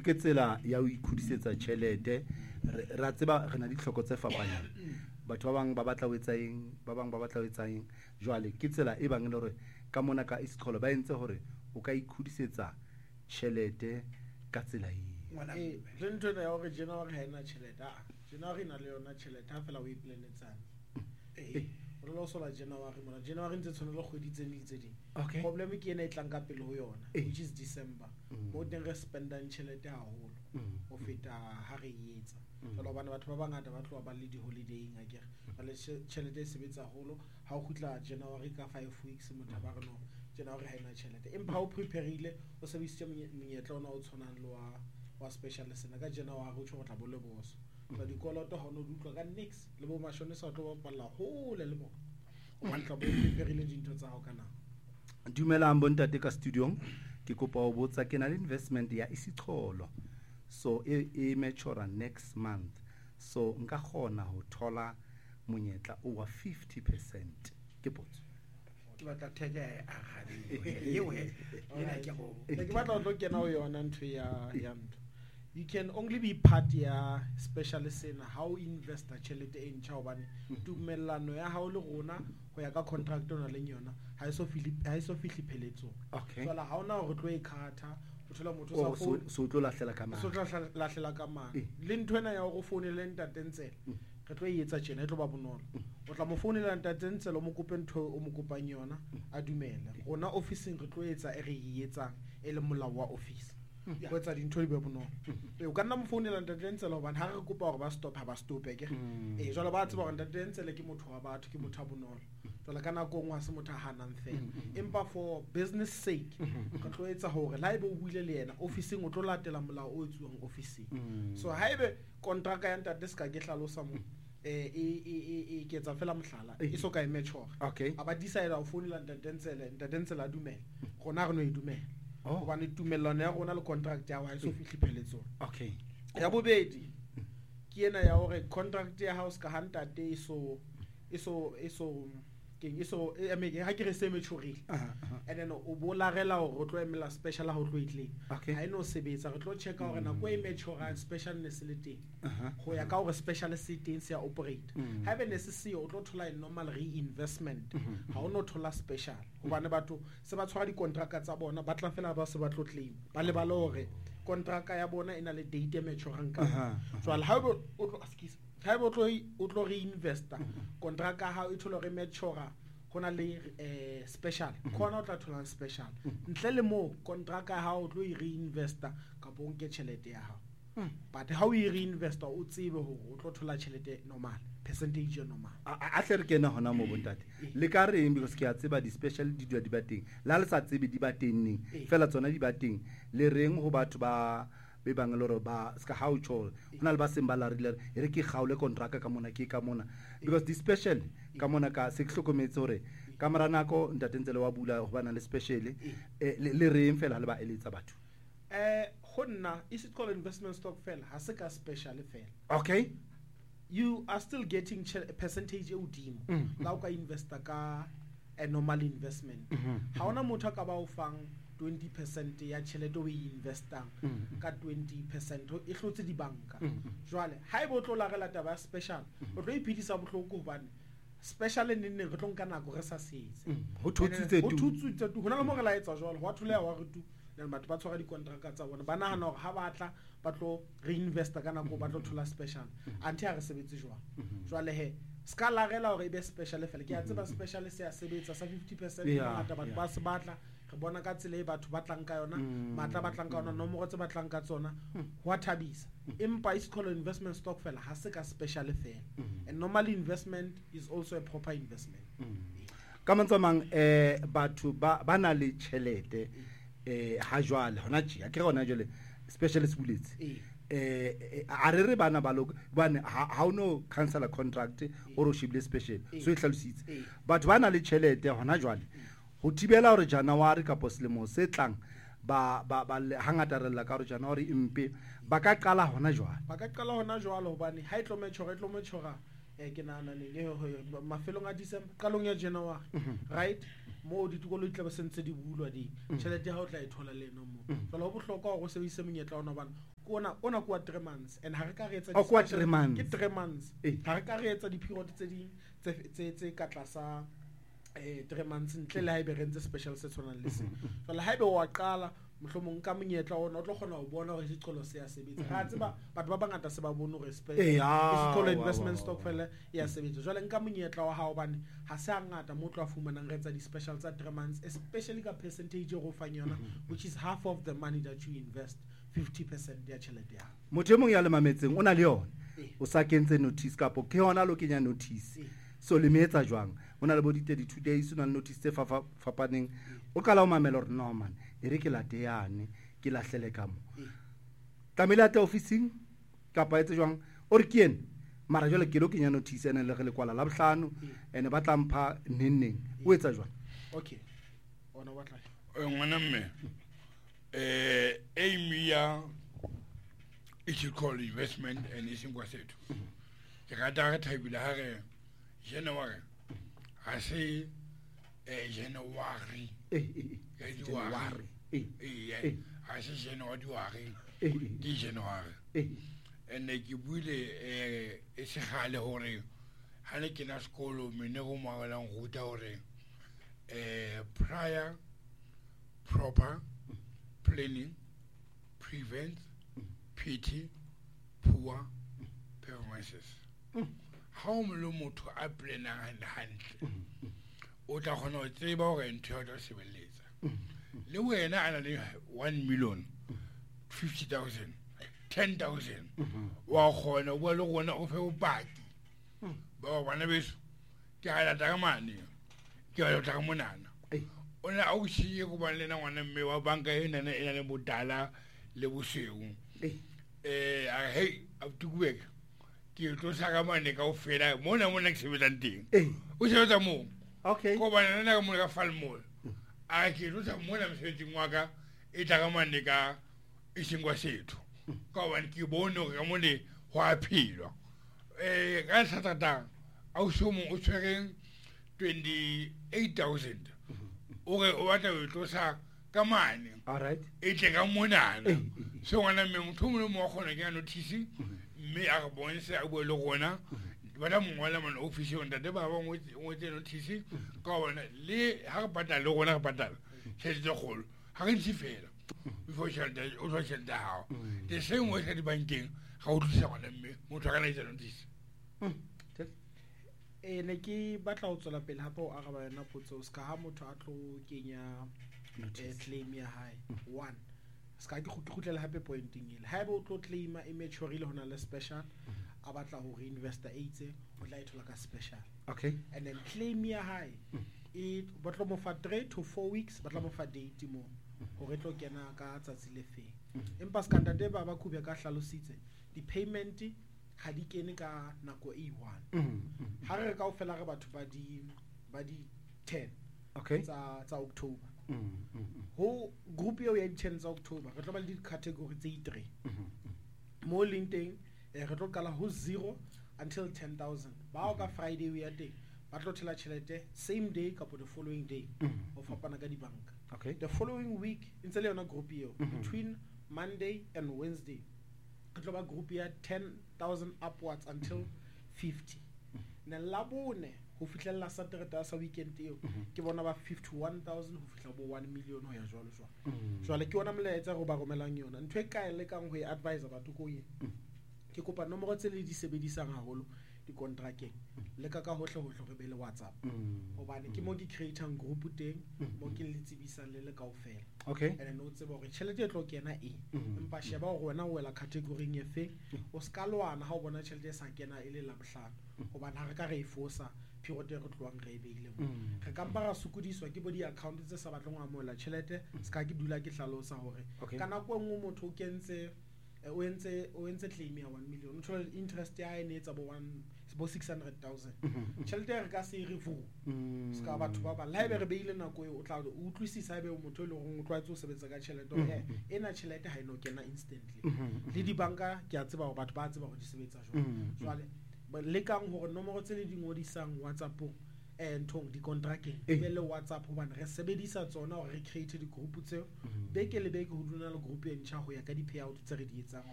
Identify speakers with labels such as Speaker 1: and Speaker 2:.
Speaker 1: ke tsela ya o ikhudisetsa tšhelete ra tseba re na ditlhoko tse fapanyang batho ba bang ba batla o etsaeng ba bang ba batla o etsaeng jwale ke tsela e bang le hore ka mona ka isikolo ba entse hore o ka ikhudisetsa tšhelete ka tsela
Speaker 2: le ntho ya hore January ha ena tšhelete January na le yona tšhelete ha fela o iplanetsana re lo sola January ntse tshwana le kgwedi tse ding problem ke ena e tlang ka pele ho yona which is December mo teng re spendang tšhelete haholo o feta ha re etsa jalo bana batho ba bangata ba tloa ba le di holiday a kere ba le tšhelete e sebetsa haholo ha o khutla January ka 5 weeks motho ba re no January ha ena tšhelete empa ha o prepareile o sebedisitse monyetla ona o tshwanang le wa special sena ka January o tshwa go tla bole boso ba dikoloto ha no dutlwa ka next le bo mashone sa tlo ba palla hole le bona o mantla bo prepareile dintho tsa ho kana
Speaker 1: dumelang bontate ka studiong ke kopa ho botsa ke na le investment ya isicholo so e mature next month so nka khona ho thola monyetla over 50% ke botsa
Speaker 3: ke batla theke a gadi yewe ena ke go
Speaker 2: ke batla go kena ho yona ntho ya ntho you can only be part ya specialist in how investor tšhelete e ntšha hobane tumellano ya hao le rona go ya ka contract ona le yona ha iso fihli pheletso sola ha ona go tlo ikhatha o thola motho sa phone
Speaker 1: so tlo lahlela ka mane
Speaker 2: so tlo lahlela ka mane le nthwena ya go phone le ntatentsela re tlo etsa tjena e tlo ba bonolo o tla mo phone le ntatentsela o mo kope ntho o mo kopang yona a dumela rona officing re tlo etsa e re etsang e le molao wa office go etsa dintho di be bonolo o ka nna mo phone le ntatentsela hobane ha re kopa hore ba stop ke jwale ba tseba hore ntatentsela ke motho wa batho ke motho a bonolo jwale kana go ngwa se motho a hanang fela empa for business sake ka tlo etsa hore la ibe o buile le yena officing o tlo latela molao o etsuwang officing so ha ibe contract ya ntate ska ke hlalosa mo e ke etsa fela mohlala e so ka e mature aba decide ho phone la ntatentsela dumela gona re no e dumela gobane tumellano ya rona le contract ya wa e so fihli pheletso ya bobedi ke ena ya hore contract ya house ka hantate iso ha ke re se mature and then o bolarela hore o tlo emela special ha o tlo itleng ha eno sebetsa re tlo checka hore na go e mature specialness le teng go ya ka hore special settings ya operate ha be necessary o tlo thola normal reinvestment ha o no thola special hobane batho se ba tshwara di contract tsa bona ba tla fela ba se ba tlo claim ba le ba le hore contract ya bona ina le date ya mature ka so ha o tlo askisa ha o tlo reinvesta contract ha o thola re mature gona le special khona o tla thola special ntle le mo contract ha o tlo reinvesta ka bonke tšhelete ya hao but ha o reinvesta o tsebe hore o tlo thola tšhelete normal percentage normal
Speaker 1: a tle re kena hona mo bontate le ka reng because ke a tseba di special di dua di bateng la le sa tsebe di bateng ning fela tsona di bateng le reng ho batho ba be bang le hore ba ska ha o tšho hona le ba seng ba la rile re ke gaole contract ka mona ke ka mona because di special ka mona ka se hlokometse hore ka mara nako ntatentsele wa bula go bana le special le reng fela le ba eletsa batho
Speaker 2: honna is it called investment stock fela ha se ka special fela
Speaker 1: okay
Speaker 2: you are still getting a percentage e udimo la o ka investor ka a normal investment ha ona motho ka ba o fang 20% ya tšhelete o investang ka 20% e hlotse di banka jwale ha e botlo la rela taba special o tlo iphidisa bohloko hobane special ne re tlo nka nako re sa setse
Speaker 1: ho thutsitse
Speaker 2: tu hona le mo re la etsa jwale ho thuleya wa re tu le batho ba tshwara di contract tsa bona ba nahana hore ha batla ba tlo reinvesta ka nako ba tlo thola special anti ha re sebetse jwale he ska la rela hore e be special fela ke a tseba special se ya sebetsa sa 50% ngata batho ba se batla re bona ka tsela e batho ba tlang ka yona matla ba tlang ka yona nomoro tse ba tlang ka tsona what habisa empa is called investment stock fela ha se ka special fela and normally investment is also a proper investment
Speaker 1: ka mantsamang batho ba na le tšhelete ha jwale hona tjia ke gona jwale specialist bullets a re bana ba lo bana ha o no cancel a contract or o shibile special so e hlalositse batho ba na le tšhelete hona jwale ho thibela hore January ka selemo se tlang ba hangata rela ka hore January impe ba ka qala hona jwale
Speaker 2: hobane ha e tlo mature ke nahana mafelong a December qalong ya January right mo ditikolo di tla ba sentse di bulwa di tšhelete ha o tla e thola leno mo jalo ho bohlokwa go sebedisa menyetla ona bana ona kwa 3 months and ha re ka re etsa
Speaker 1: kwa 3 months
Speaker 2: ke 3 months ha re ka re etsa di period tse ding tse ka tlasa 3 months ntle le ha ebe re ntse special se tshwanang le se jalo ha ebe wa qala mohlomong ka monyetla ona o tlo kgona ho bona hore diqolo se ya sebetsa ga tseba batho ba bangata se ba bone hore special investment stock fela ya sebetsa jwale nka monyetla wa hao bane ha se ngata mo tlo fumanang re tsa di special tsa 3 months especially ka percentage go fang yona which is half of the money that you invest 50% ya tšhelete ya
Speaker 1: motho e mong ya le mametseng o na le yona o sa kentse notice kapo ke hona lo kenya notice so le metsa jwang ona le bo di 32 days ona notice tse fapaneng o kala o mamela hore no man e re ke la teane ke lahlele ka mo tamela ta officing kapa etse jwang o re ke ene mara jwale ke lo kenya notice ene le le kwala la bohlano ene ba tla mpha nenneng o etsa jwang
Speaker 2: okay ona wa tla
Speaker 4: ngwana mme aim ya it's called investment and it's inquasethu ke rata re thabile ha re January I say January January I say January di January and ke buile e se gale hore ha ne ke na sekolo mene go magalang go ta hore prior proper planning prevents pity poor performances how mlo motho a planang hantle o tla khona o tseba hore ntho ya tla sebeletsa le wena ana le 1 million 50,000 10,000 wa khona o le gona o fe o paki ba bana beso ke ala ta mane ke ala ta monana ona a o shiye go ba lena ngwana mme wa banka ena ena le bodala le boseu a hey a tukubeka ke tlo saka mane ka o fela mona ke sebetsa teng o sebetsa mo
Speaker 1: okay
Speaker 4: go ba nna ka mo ka falmol a ke tlo sa mona mosebetsing wa ka e tla ka mane ka e sengwa setho ka ba ke bone ka mo le ho a philwa ka satata a o somo o tshwereng 28,000 o re o batla o tlo sa ka mane
Speaker 1: all right
Speaker 4: e tle ka monana so ngwana mme motho mo mo gona ke notice mme a go bonse a bo le gona ba la mongwala mon office on da ba ba ngotse notice ka bona le ha re patala le gona re patala se se golo ha re ntse fela before shelter o tlo shelter ha the same way di bankeng ga o tlisa gona mme motho kana itse notice
Speaker 2: ne ke batla ho tswela pele hape o araba yona potso ska ha motho a tlo kenya claim ya hae 1 ska ke khutlela hape pointing ile haeba o tlo claima immature ile hona le special a batla ho reinvesta eitse o tla ithola ka special
Speaker 1: okay
Speaker 2: and then claim ya hae it batla mo fa 3 to 4 weeks batla mo fa date mo hore tlo kena ka tsatsi le fe empa skandate ba khubya ka hlalositse di payment ga di kene ka nako e 1 ha re ka o fela re batho ba di 10
Speaker 1: okay
Speaker 2: tsa October ho group yo ya di 10 tsa October re tlo ba le di category tse 3 mo linteng re tlo kala ho 0 until 10,000 ba o ka Friday we ya teng ba tlo thela tšhelete same day ka the following day o fapana ka di banka
Speaker 1: okay
Speaker 2: the following week intse le yona group yo between Monday and Wednesday re tlo ba group ya 10,000 upwards until 50 na labone ho fihlella Saturday sa weekend eo ke bona ba 51,000 ho fihla bo 1 million ho ya jwalo jwale ke ona molaetsa go ba romelang yona ntwe kae le kang ho e advise batho ko ye ke kopa nomoro tse le di sebedisang haholo di contracteng le ka hohle re be le WhatsApp hobane ke mo ke creator group teng mo ke le tsebisang le kaofela
Speaker 1: okay
Speaker 2: and no tsebo re tšhelete e tlo kena empa sheba go wena o wela category e fe o ska lwana ha o bona tšhelete sa kena ile la bohlano hobane ha re ka re ifosa period re tloang re beile mo re ka mpara sukudiswa ke bo di account tse sa batleng wa moela tšhelete ska ke dula ke hlalosa hore kana go engwe motho o kentse o entse claim ya 1 million total interest ya ene etsa bo 600,000 tšhelete re ka se re fu ska batho ba live re beile nako e o tla o utlwisisa ebe motho le go tlwaetse o sebetsa ka tšhelete ena tšhelete ha ino kena instantly le di banka ke a tseba batho ba tseba go di sebetsa jwale lekang hore nomoro tse le di ngodisang WhatsApp-ong nthong di-contracteng be le WhatsApp hobane re sebedisa tsona hore re create di-group tseo beke le beke ho duna le group e ntjha ho ya ka di-payout tse re di etsang